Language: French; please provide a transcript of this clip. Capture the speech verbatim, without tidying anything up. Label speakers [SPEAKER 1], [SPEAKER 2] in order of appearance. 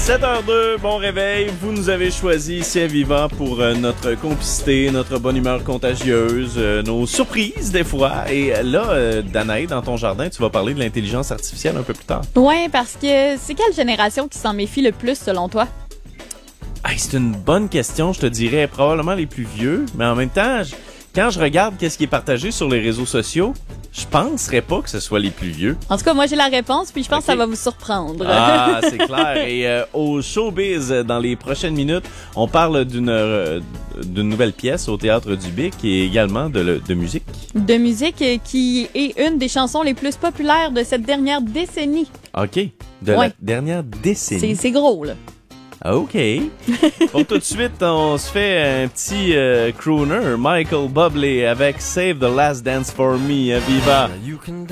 [SPEAKER 1] sept heures deux, bon réveil. Vous nous avez choisi ici à Viva pour euh, notre complicité, notre bonne humeur contagieuse, euh, nos surprises des fois. Et là, euh, Danae, dans ton jardin, tu vas parler de l'intelligence artificielle un peu plus tard.
[SPEAKER 2] Ouais, parce que c'est quelle génération qui s'en méfie le plus selon toi?
[SPEAKER 1] Hey, c'est une bonne question, je te dirais probablement les plus vieux, mais en même temps, je, quand je regarde qu'est-ce qui est partagé sur les réseaux sociaux, je penserais pas que ce soit les plus vieux.
[SPEAKER 2] En tout cas, moi j'ai la réponse, puis je pense
[SPEAKER 1] Okay.
[SPEAKER 2] que ça va vous surprendre.
[SPEAKER 1] Ah, c'est clair. Et euh, au showbiz, dans les prochaines minutes, on parle d'une euh, d'une nouvelle pièce au Théâtre du Bic et également de, de musique.
[SPEAKER 2] De musique euh, qui est une des chansons les plus populaires de cette dernière décennie.
[SPEAKER 1] OK. De
[SPEAKER 2] Ouais.
[SPEAKER 1] la dernière décennie.
[SPEAKER 2] C'est, c'est gros, là.
[SPEAKER 1] OK. Bon, tout de suite, on se fait un petit euh, crooner, Michael Bublé avec Save the Last Dance for Me à Viva.